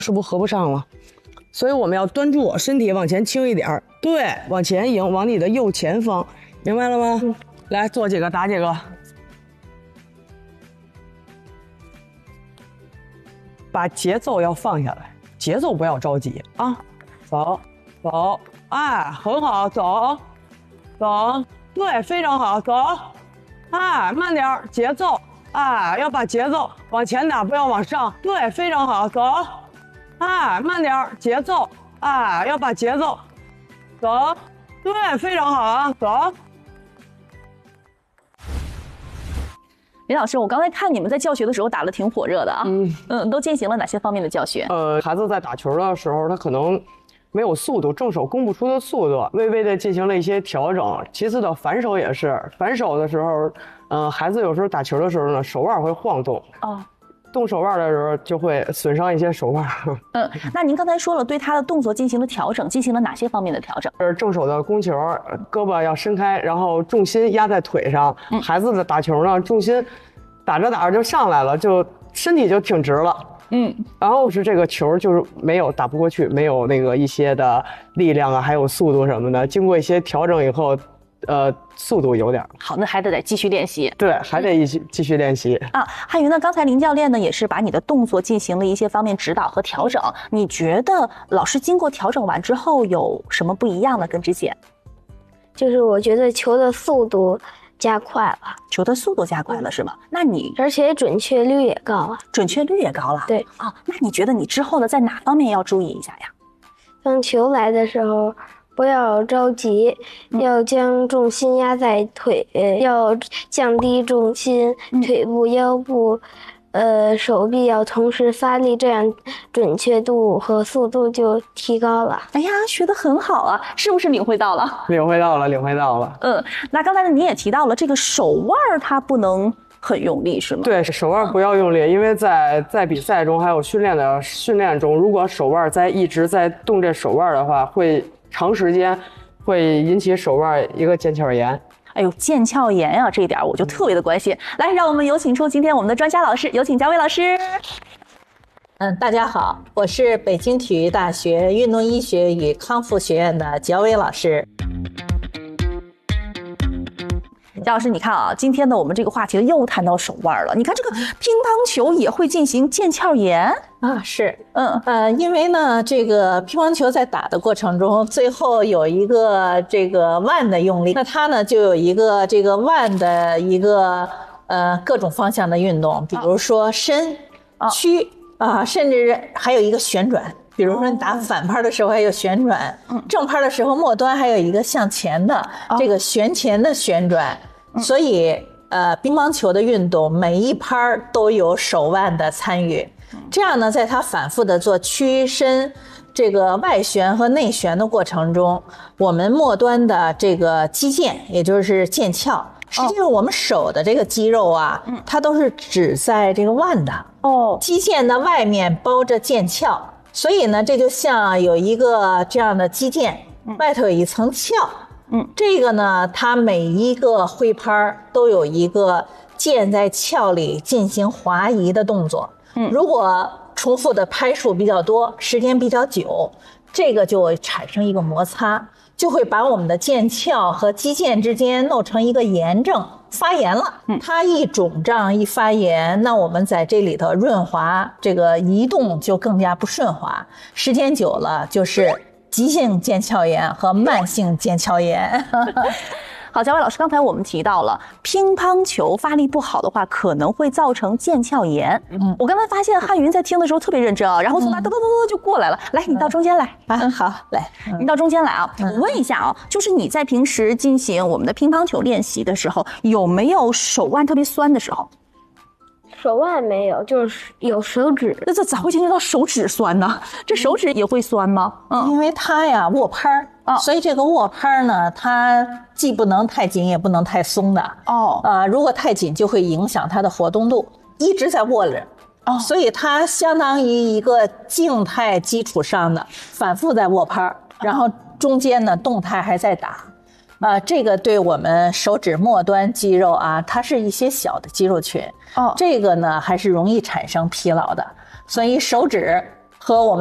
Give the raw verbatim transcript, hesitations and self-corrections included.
是不是合不上了？所以我们要端住，身体往前倾一点，对，往前迎，往你的右前方，明白了吗？嗯、来做几个，打几个，把节奏要放下来，节奏不要着急啊，走走，哎，很好，走走，对，非常好，走，哎，慢点，节奏，哎，要把节奏往前打，不要往上，对，非常好，走。哎，慢点，节奏，哎，要把节奏，走，对，非常好啊，走。 林老师，我刚才看你们在教学的时候打得挺火热的啊，嗯嗯，都进行了哪些方面的教学？ 呃，孩子在打球的时候，他可能没有速度，正手攻不出的速度，微微的进行了一些调整。其次的反手也是，反手的时候，嗯、呃，孩子有时候打球的时候呢，手腕会晃动。哦。动手腕的时候就会损伤一些手腕。 嗯，那您刚才说了对他的动作进行了调整，进行了哪些方面的调整？ 是正手的攻球，胳膊要伸开，然后重心压在腿上。嗯、孩子的打球呢，重心打着打着就上来了，就身体就挺直了。嗯，然后是这个球就是没有打不过去，没有那个一些的力量啊，还有速度什么的，经过一些调整以后。呃，速度有点好，那还得再继续练习。 对，还得一起继续练习啊。汉云呢，刚才林教练呢也是把你的动作进行了一些方面指导和调整。你觉得老师经过调整完之后有什么不一样呢？跟之前？ 就是我觉得球的速度加快了， 球的速度加快了是吗？那你而且准确率也高了， 准确率也高了。 对啊、哦，那你觉得你之后呢，在哪方面要注意一下呀？ 当球来的时候。不要着急，要将重心压在腿，嗯、要降低重心，腿部、腰部，呃，手臂要同时发力，这样准确度和速度就提高了。 哎呀，学得很好啊，是不是领会到了？ 领会到了，领会到了。 嗯，那刚才呢，你也提到了这个手腕它不能很用力，是吗？ 对，手腕不要用力，因为在在比赛中还有训练的训练中，如果手腕在一直在动这手腕的话，会。长时间会引起手腕一个腱鞘炎。 哎呦，腱鞘炎啊，这一点我就特别的关心。来，让我们有请出今天我们的专家老师，有请嘉威老师。 嗯，大家好，我是北京体育大学运动医学与康复学院的焦威老师。 焦老师，你看啊，今天呢，我们这个话题又谈到手腕了。你看这个乒乓球也会进行腱鞘炎啊？是，嗯呃，因为呢，这个乒乓球在打的过程中，最后有一个这个腕的用力，那它呢就有一个这个腕的一个呃各种方向的运动，比如说伸、屈啊，甚至还有一个旋转。比如说你打反拍的时候还有旋转，正拍的时候末端还有一个向前的这个旋前的旋转。所以，呃，乒乓球的运动每一拍都有手腕的参与，这样呢，在它反复的做屈伸、这个外旋和内旋的过程中，我们末端的这个肌腱，也就是腱鞘，实际上我们手的这个肌肉啊，它都是只在这个腕的哦，肌腱的外面包着腱鞘，所以呢，这就像有一个这样的肌腱，外头有一层鞘。嗯，这个呢，它每一个挥拍都有一个腱在鞘里进行滑移的动作。嗯，如果重复的拍数比较多，时间比较久，这个就会产生一个摩擦，就会把我们的腱鞘和肌腱之间弄成一个炎症，发炎了。嗯，它一肿胀一发炎，那我们在这里头润滑，这个移动就更加不顺滑，时间久了就是急性腱鞘炎和慢性腱鞘炎。 好，嘉威老师，刚才我们提到了乒乓球发力不好的话，可能会造成腱鞘炎。嗯，我刚才发现汉云在听的时候特别认真啊，然后从那噔噔噔噔就过来了。来，你到中间来啊。嗯，好，来， 你到中间来啊。我问一下啊，就是你在平时进行我们的乒乓球练习的时候，有没有手腕特别酸的时候？ 手腕没有，就是有手指。 那这咋会牵扯到手指酸呢？这手指也会酸吗？ 嗯，因为它呀握拍儿，哦，所以这个握拍儿呢，它既不能太紧，也不能太松的。哦，啊，如果太紧就会影响它的活动度，一直在握着。哦，所以它相当于一个静态基础上的反复在握拍儿，然后中间呢动态还在打。啊，这个对我们手指末端肌肉啊，它是一些小的肌肉群。哦，这个呢还是容易产生疲劳的，所以手指和我们。